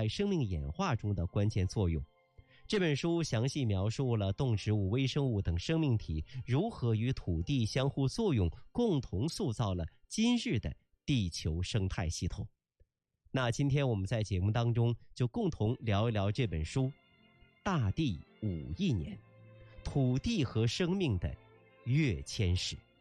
在生命演化中的关键作用。这本书详细描述了动植物、微生物等生命体如何与土地相互作用，共同塑造了今日的地球生态系统。那今天我们在节目当中就共同聊一聊这本书《大地5亿年：土地和生命的跃迁史》。